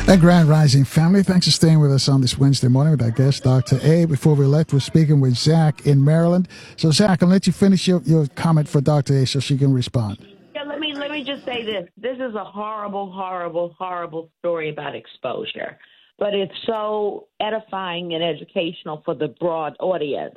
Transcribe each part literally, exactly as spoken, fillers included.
A Grand Rising family. Thanks for staying with us on this Wednesday morning with our guest, Doctor A. Before we left, we're speaking with Zach in Maryland. So, Zach, I'll let you finish your, your comment for Doctor A so she can respond. Yeah, let me let me just say this. This is a horrible, horrible, horrible story about exposure, but it's so edifying and educational for the broad audience.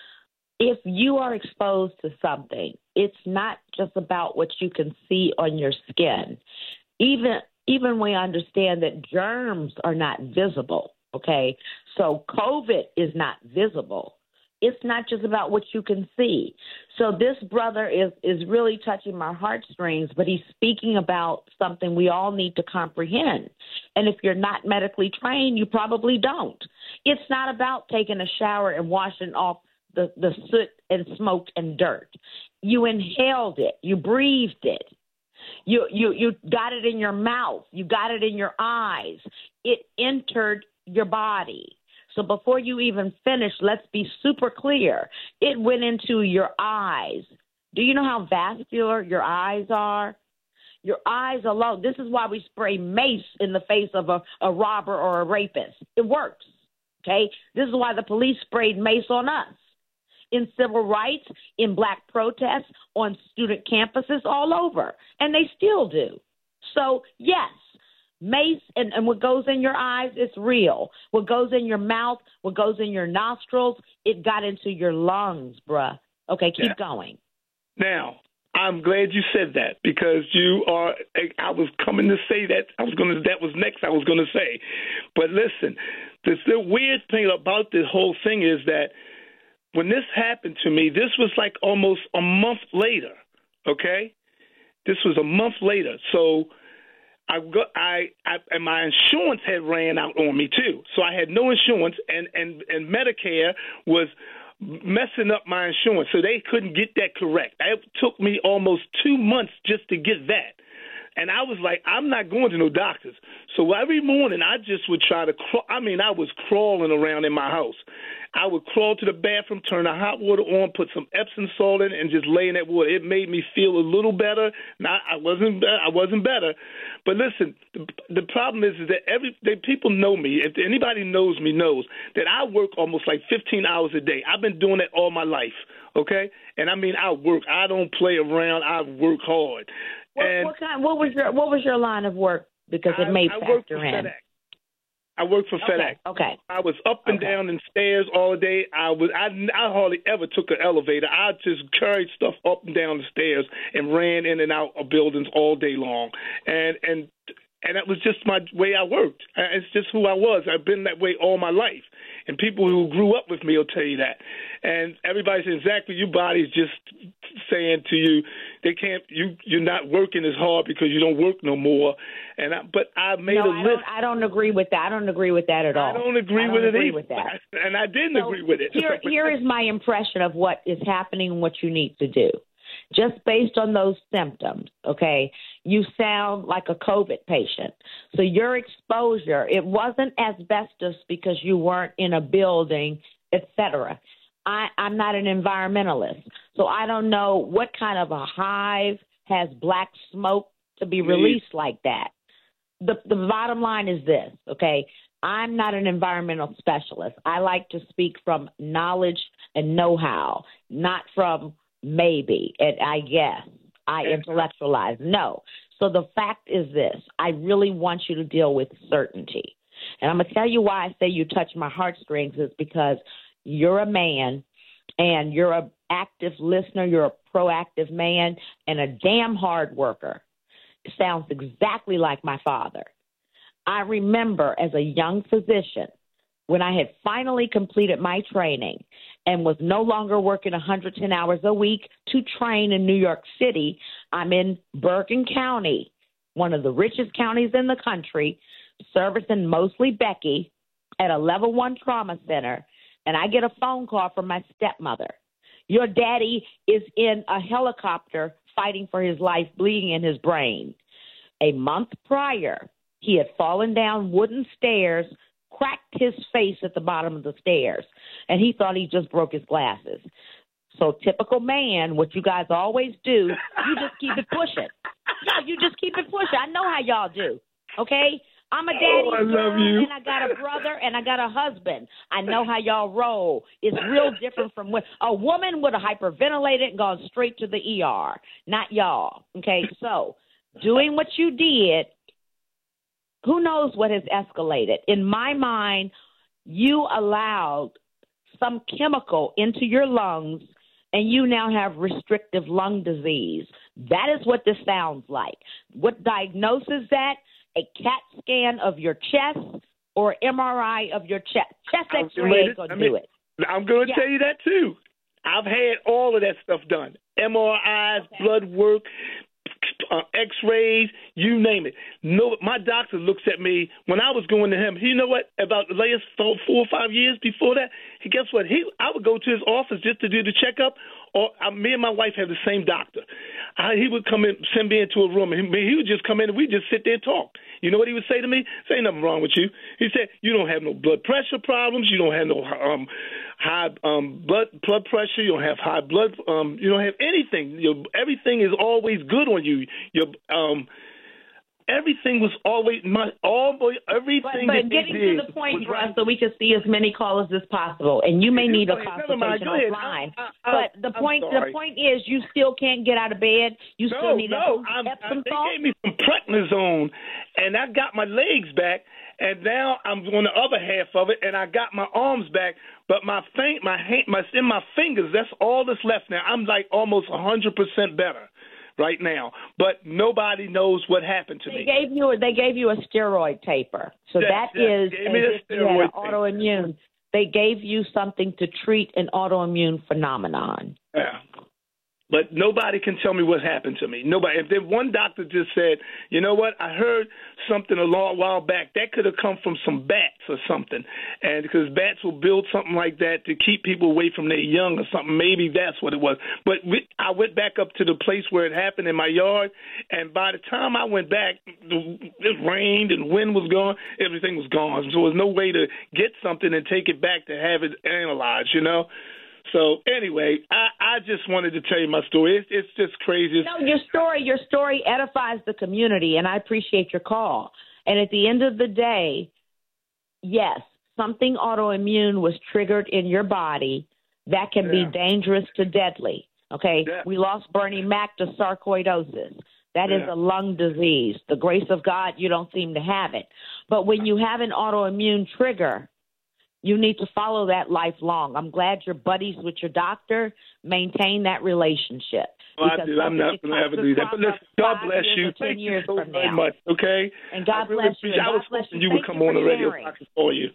If you are exposed to something, it's not just about what you can see on your skin. Even even we understand that germs are not visible, okay? So COVID is not visible. It's not just about what you can see. So this brother is, is really touching my heartstrings, but he's speaking about something we all need to comprehend. And if you're not medically trained, you probably don't. It's not about taking a shower and washing off the, the soot and smoke and dirt. You inhaled it. You breathed it. You, you, you got it in your mouth. You got it in your eyes. It entered your body. So before you even finish, let's be super clear. It went into your eyes. Do you know how vascular your eyes are? Your eyes alone. This is why we spray mace in the face of a, a robber or a rapist. It works, okay? This is why the police sprayed mace on us. In civil rights, in black protests, on student campuses all over. And they still do. So, yes. Mace and, and what goes in your eyes, it's real. What goes in your mouth, what goes in your nostrils, it got into your lungs, bruh. Okay, keep yeah. going. Now, I'm glad you said that because you are, I was coming to say that. I was going to, that was next I was going to say. But listen, the, the weird thing about this whole thing is that when this happened to me, this was like almost a month later, okay? This was a month later. So, I got, I, I, and my insurance had ran out on me too. So I had no insurance, and, and, and Medicare was messing up my insurance, so they couldn't get that correct. It took me almost two months just to get that. And I was like, I'm not going to no doctors. So every morning I just would try to crawl. I mean, I was crawling around in my house. I would crawl to the bathroom, turn the hot water on, put some Epsom salt in, and just lay in that water. It made me feel a little better. Now, I wasn't I wasn't better. But listen, the, the problem is, is that every they, people know me. If anybody knows me knows that I work almost like fifteen hours a day. I've been doing that all my life, okay? And I mean, I work. I don't play around. I work hard. What, and what kind? What was your What was your line of work? Because it I, may I factor work for in. FedEx. I worked for okay, FedEx. Okay. I was up and okay. down the stairs all day. I was I, I hardly ever took an elevator. I just carried stuff up and down the stairs and ran in and out of buildings all day long. And and and that was just my way I worked. It's just who I was. I've been that way all my life. And people who grew up with me will tell you that. And everybody says, exactly, your body's just saying to you, they can't. You you're not working as hard because you don't work no more. And I, but I made no, a I list. Don't, I don't agree with that. I don't agree with that at all. I don't agree I don't with agree it either. With that. And I didn't so agree with it. Here, here is my impression of what is happening and what you need to do. Just based on those symptoms, okay, you sound like a COVID patient. So your exposure, it wasn't asbestos because you weren't in a building, et cetera. I, I'm not an environmentalist, so I don't know what kind of a hive has black smoke to be released like that. The, the bottom line is this, okay? I'm not an environmental specialist. I like to speak from knowledge and know-how, not from maybe, and I guess, I intellectualize. No. So the fact is this. I really want you to deal with certainty. And I'm going to tell you why I say you touch my heartstrings is because you're a man and you're an active listener. You're a proactive man and a damn hard worker. It sounds exactly like my father. I remember as a young physician when I had finally completed my training and was no longer working one hundred ten hours a week to train in New York City. I'm in Bergen County, one of the richest counties in the country, servicing mostly Becky at a level one trauma center, and I get a phone call from my stepmother. Your daddy is in a helicopter fighting for his life, bleeding in his brain. A month prior, he had fallen down wooden stairs, cracked his face at the bottom of the stairs, and he thought he just broke his glasses. So typical man, what you guys always do, you just keep it pushing. Yeah, you just keep it pushing. I know how y'all do, okay? I'm a Oh, daddy's I love girl, you. and I got a brother, and I got a husband. I know how y'all roll. It's real different from when a woman would have hyperventilated and gone straight to the E R. Not y'all. Okay, so doing what you did, who knows what has escalated? In my mind, you allowed some chemical into your lungs, and you now have restrictive lung disease. That is what this sounds like. What diagnoses that? A CAT scan of your chest or M R I of your chest. Chest I'm X-ray ain't related- going to I mean, do it. I'm going to Yeah. tell you that, too. I've had all of that stuff done. M R Is, Okay. blood work, uh, X-rays, you name it. No, my doctor looks at me when I was going to him. You know what? About the last four, four or five years before that, he guess what? He, I would go to his office just to do the checkup. Or uh, me and my wife have the same doctor. I, he would come in, send me into a room, and he, he would just come in, and we just sit there and talk. You know what he would say to me? Say nothing wrong with you. He said, "You don't have no blood pressure problems. You don't have no um, high um, blood blood pressure. You don't have high blood. Um, you don't have anything. Your, everything is always good on you. Your um, everything was always my all everything But, but that getting they did to the point, was Russ, right. so we can see as many callers as possible, and you may Never need a mind, never mind. consultation Go ahead. offline. I- I- But the I'm point, the sorry. point is, you still can't get out of bed. You No, still need no. a I'm, I, Epsom they salt. gave me some prednisone, and I got my legs back, and now I'm on the other half of it, and I got my arms back. But my thing, my hand, my in my fingers, that's all that's left now. I'm like almost one hundred percent better right now, but nobody knows what happened to They me. gave you they gave you a steroid taper, so Yes, that yes, is gave me as the if you had an steroid taper. autoimmune. They gave you something to treat an autoimmune phenomenon. Yeah. But nobody can tell me what happened to me. Nobody. If then one doctor just said, you know what, I heard something a long while back. That could have come from some bats or something. And because bats will build something like that to keep people away from their young or something. Maybe that's what it was. But we, I went back up to the place where it happened in my yard. And by the time I went back, it rained and wind was gone. Everything was gone. So there was no way to get something and take it back to have it analyzed, you know. So anyway, I, I just wanted to tell you my story. It's, it's just crazy. No, your story, your story edifies the community, and I appreciate your call. And at the end of the day, yes, something autoimmune was triggered in your body that can Yeah. be dangerous to deadly. Okay, Yeah. we lost Bernie Mac to sarcoidosis. That is Yeah. a lung disease. The grace of God, you don't seem to have it. But when you have an autoimmune trigger, you need to follow that lifelong. I'm glad you're buddies with your doctor. Maintain that relationship. Well, I Because do. I'm not something going to ever could do that. crop But listen, up God five bless years you. or ten Thank you years so from very now. much. Okay. And God I really bless you. appreciate- And I was God bless hoping you. you would Thank come you on the for radio so sharing. I could call you.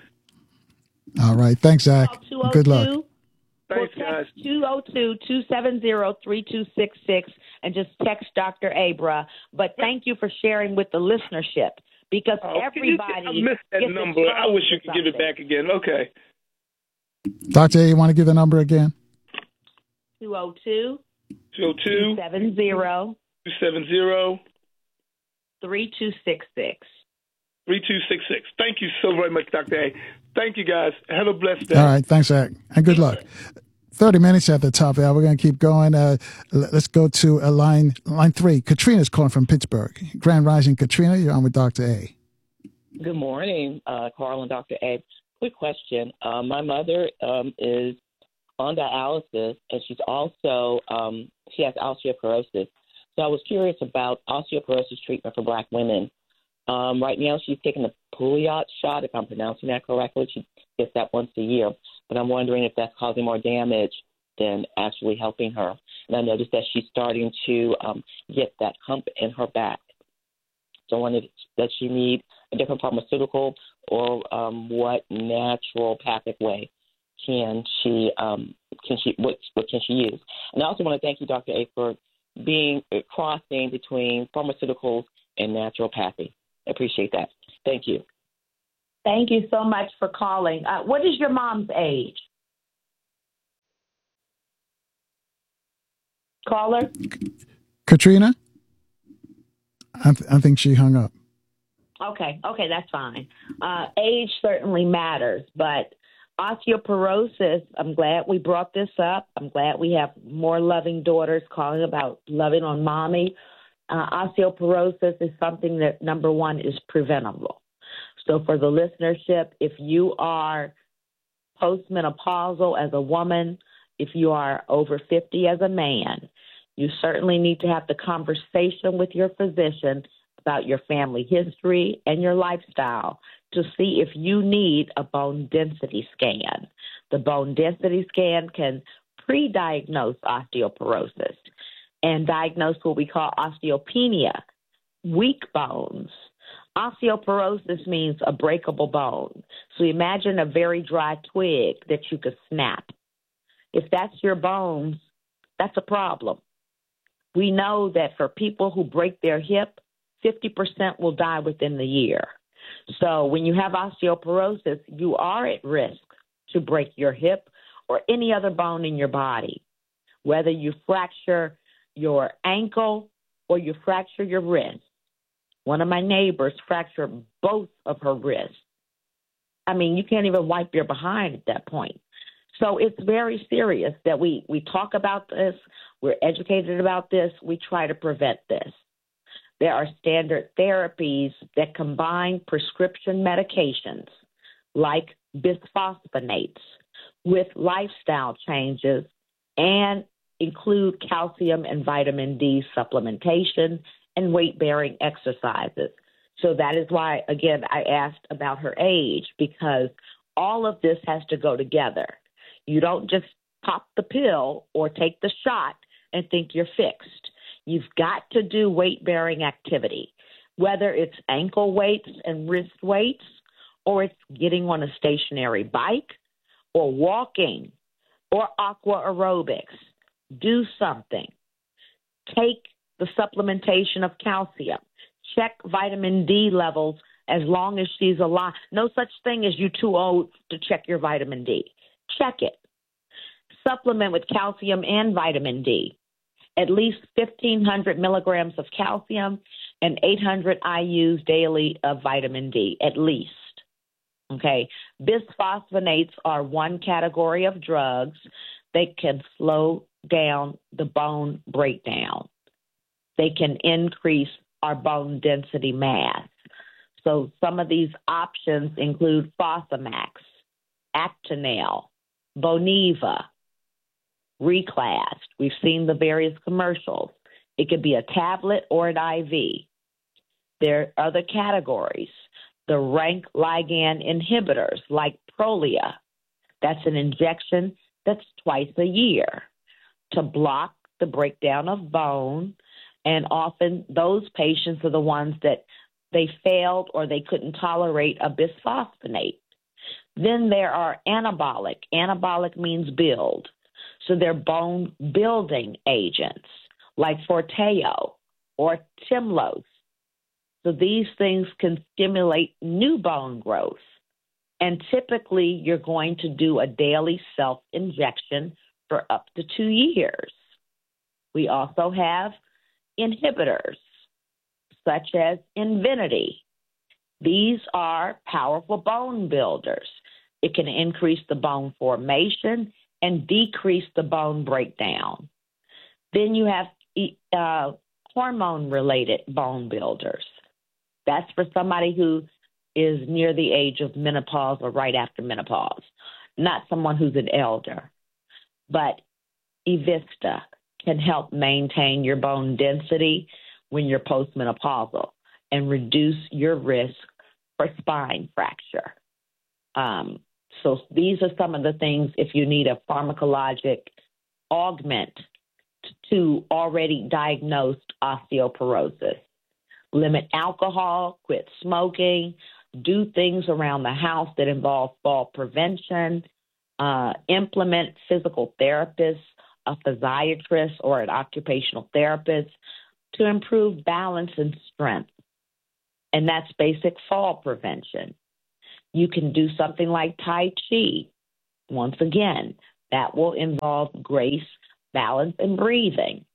All right. Thanks, Zach. Good luck. Thanks, Well, guys. text two oh two, two seven zero, three two six six and just text Doctor Abra. But thank you for sharing with the listenership because Oh, can you- everybody I missed that gets number. I wish you exposed to could give it something. back again. Okay. Doctor A, you want to give the number again? two oh two, two oh two two, seven zero, two seven zero, three two six six. three two six six. Thank you so very much, Doctor A. Thank you, guys. Have a blessed day. All right. Thanks, Zach. And good luck. thirty minutes at the top. Yeah, we're going to keep going. Uh, l- let's go to uh, line line three. Katrina's calling from Pittsburgh. Grand Rising, Katrina. You're on with Doctor A. Good morning, uh, Carl and Doctor A. Quick question. Uh, my mother um, is on dialysis, and she's also um, she has osteoporosis. So I was curious about osteoporosis treatment for Black women. Um, right now, she's taking the Pouliot shot, if I'm pronouncing that correctly. She gets that once a year, but I'm wondering if that's causing more damage than actually helping her. And I noticed that she's starting to um, get that hump in her back. So I wondered, does she need a different pharmaceutical, or um, what naturopathic way can she um, can she what what can she use? And I also want to thank you, Doctor A, for being uh, crossing between pharmaceuticals and naturopathy. I appreciate that. Thank you. Thank you so much for calling. Uh, what is your mom's age? Caller? Katrina? I, th- I think she hung up. Okay, okay, that's fine. Uh, age certainly matters, but osteoporosis, I'm glad we brought this up. I'm glad we have more loving daughters calling about loving on mommy. Uh, osteoporosis is something that, number one, is preventable. So for the listenership, if you are postmenopausal as a woman, if you are over fifty as a man, you certainly need to have the conversation with your physician about your family history and your lifestyle to see if you need a bone density scan. The bone density scan can pre-diagnose osteoporosis and diagnose what we call osteopenia, weak bones. Osteoporosis means a breakable bone. So imagine a very dry twig that you could snap. If that's your bones, that's a problem. We know that for people who break their hip, fifty percent will die within the year. So when you have osteoporosis, you are at risk to break your hip or any other bone in your body, whether you fracture your ankle or you fracture your wrist. One of my neighbors fractured both of her wrists. I mean, you can't even wipe your behind at that point. So it's very serious that we, we talk about this, we're educated about this, we try to prevent this. There are standard therapies that combine prescription medications like bisphosphonates with lifestyle changes and include calcium and vitamin D supplementation and weight-bearing exercises. So that is why, again, I asked about her age, because all of this has to go together. You don't just pop the pill or take the shot and think you're fixed. You've got to do weight-bearing activity, whether it's ankle weights and wrist weights, or it's getting on a stationary bike, or walking, or aqua aerobics. Do something. Take the supplementation of calcium. Check vitamin D levels as long as she's alive. No such thing as you too old to check your vitamin D. Check it. Supplement with calcium and vitamin D. At least fifteen hundred milligrams of calcium and eight hundred I U's daily of vitamin D, at least. Okay. Bisphosphonates are one category of drugs. They can slow down the bone breakdown. They can increase our bone density mass. So some of these options include Fosamax, Actonel, Boniva, Reclast. We've seen the various commercials. It could be a tablet or an I V. There are other categories. The rank ligand inhibitors like Prolia. That's an injection that's twice a year to block the breakdown of bone. And often those patients are the ones that they failed or they couldn't tolerate a bisphosphonate. Then there are anabolic. Anabolic means build. So they're bone building agents like Forteo or Tymlos. So these things can stimulate new bone growth. And typically you're going to do a daily self-injection for up to two years. We also have inhibitors such as Invinity. These are powerful bone builders. It can increase the bone formation and decrease the bone breakdown. Then you have uh, hormone-related bone builders. That's for somebody who is near the age of menopause or right after menopause, not someone who's an elder. But Evista can help maintain your bone density when you're postmenopausal and reduce your risk for spine fracture. Um, so these are some of the things if you need a pharmacologic augment to already diagnosed osteoporosis. Limit alcohol, quit smoking, do things around the house that involve fall prevention, uh, implement physical therapists, a physiatrist, or an occupational therapist to improve balance and strength. And that's basic fall prevention. You can do something like Tai Chi. Once again, that will involve grace, balance, and breathing.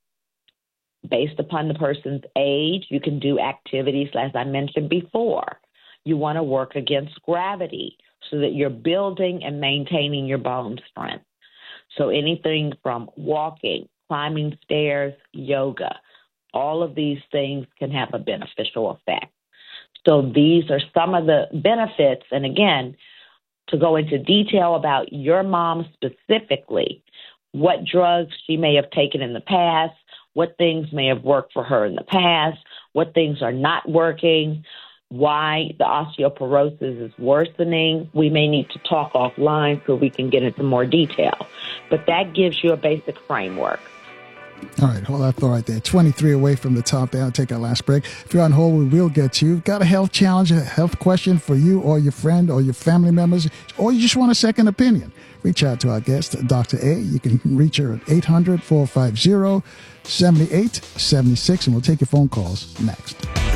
Based upon the person's age, you can do activities, as I mentioned before. You want to work against gravity so that you're building and maintaining your bone strength. So anything from walking, climbing stairs, yoga, All of these things can have a beneficial effect. So these are some of the benefits. And again, to go into detail about your mom specifically, what drugs she may have taken in the past, what things may have worked for her in the past, what things are not working, why the osteoporosis is worsening. We may need to talk offline so we can get into more detail. But that gives you a basic framework. All right, hold that thought right there. twenty-three away from the top there. I'll take our last break. If you're on hold, we will get to you. Got a health challenge, a health question for you or your friend or your family members, or you just want a second opinion, reach out to our guest, Doctor A. You can reach her at eight hundred, four five zero, seven eight seven six, and we'll take your phone calls next.